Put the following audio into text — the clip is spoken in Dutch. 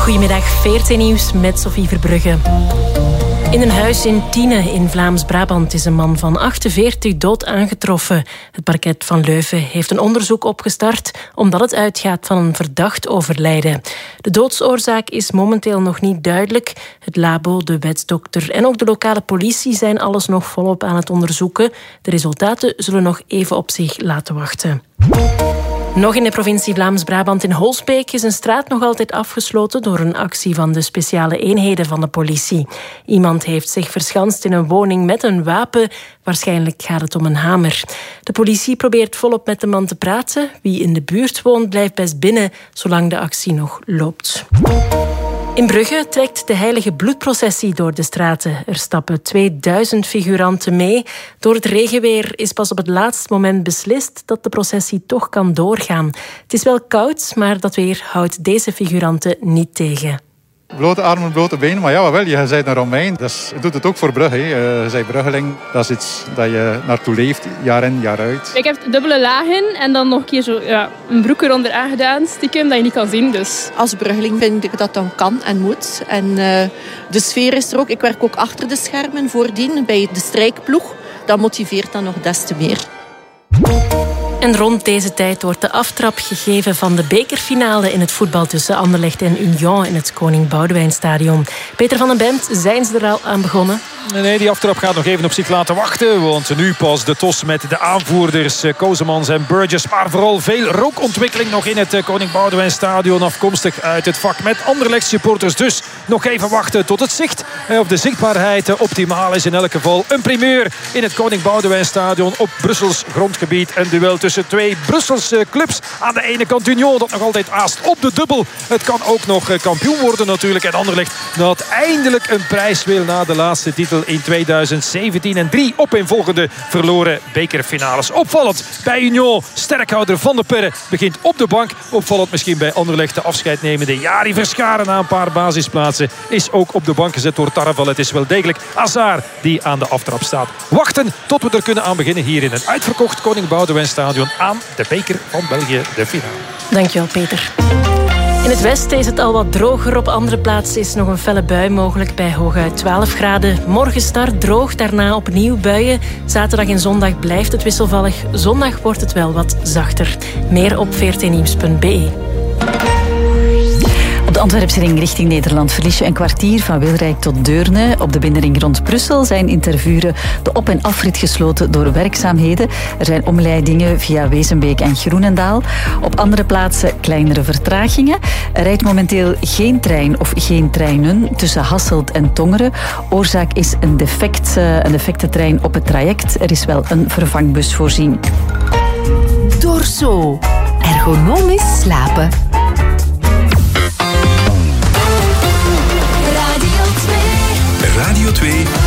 Goedemiddag, VRT Nieuws met Sophie Verbrugge. In een huis in Tiene in Vlaams-Brabant is een man van 48 dood aangetroffen. Het parket van Leuven heeft een onderzoek opgestart omdat het uitgaat van een verdacht overlijden. De doodsoorzaak is momenteel nog niet duidelijk. Het labo, de wetsdokter en ook de lokale politie zijn alles nog volop aan het onderzoeken. De resultaten zullen nog even op zich laten wachten. Nog in de provincie Vlaams-Brabant in Holsbeek is een straat nog altijd afgesloten door een actie van de speciale eenheden van de politie. Iemand heeft zich verschanst in een woning met een wapen. Waarschijnlijk gaat het om een hamer. De politie probeert volop met de man te praten. Wie in de buurt woont blijft best binnen, zolang de actie nog loopt. In Brugge trekt de heilige bloedprocessie door de straten. Er stappen 2000 figuranten mee. Door het regenweer is pas op het laatste moment beslist dat de processie toch kan doorgaan. Het is wel koud, maar dat weer houdt deze figuranten niet tegen. Blote armen, blote benen, maar ja, wel, je bent een Romein. Dus je doet het ook voor Brugge. Je bent Bruggeling, dat is iets dat je naartoe leeft, jaar in, jaar uit. Ik heb dubbele lagen en dan nog een keer zo, een broek eronder aangedaan, stiekem, dat je niet kan zien. Dus. Als Bruggeling vind ik dat dan kan en moet. En de sfeer is er ook. Ik werk ook achter de schermen voordien bij de strijkploeg. Dat motiveert dan nog des te meer. En rond deze tijd wordt de aftrap gegeven van de bekerfinale in het voetbal tussen Anderlecht en Union in het Koning Boudewijnstadion. Peter van den Bemt, zijn ze er al aan begonnen? Nee, die aftrap gaat nog even op zich laten wachten. Want nu pas de tos met de aanvoerders Kozemans en Burgess. Maar vooral veel rookontwikkeling nog in het Koning Boudewijnstadion. Afkomstig uit het vak met Anderlecht supporters. Dus nog even wachten tot het zicht of de zichtbaarheid optimaal is. In elk geval een primeur in het Koning Boudewijnstadion op Brussels grondgebied. Een duel tussen twee Brusselse clubs. Aan de ene kant Union dat nog altijd aast op de dubbel. Het kan ook nog kampioen worden natuurlijk. En Anderlecht dat eindelijk een prijs wil na de laatste titel in 2017 en 3 opeenvolgende verloren bekerfinales. Opvallend bij Union, sterkhouder Van der Perre begint op de bank. Opvallend misschien bij Anderlecht de afscheidnemende Jari Verscharen na een paar basisplaatsen is ook op de bank gezet door Tarreval. Het is wel degelijk Hazard die aan de aftrap staat. Wachten tot we er kunnen aan beginnen hier in een uitverkocht Koning Boudewijnstadion aan de beker van België, de finale. Dankjewel, Peter. In het westen is het al wat droger. Op andere plaatsen is nog een felle bui mogelijk bij hooguit 12 graden. Morgen start droog, daarna opnieuw buien. Zaterdag en zondag blijft het wisselvallig. Zondag wordt het wel wat zachter. Meer op vrtnieuws.be. Op de Antwerpse ring richting Nederland verlies je een kwartier van Wilrijk tot Deurne. Op de binnenring rond Brussel zijn in Tervuren de op- en afrit gesloten door werkzaamheden. Er zijn omleidingen via Wezenbeek en Groenendaal. Op andere plaatsen kleinere vertragingen. Er rijdt momenteel geen trein of geen treinen tussen Hasselt en Tongeren. Oorzaak is een defecte trein op het traject. Er is wel een vervangbus voorzien. Dorso. Ergonomisch slapen. Radio 2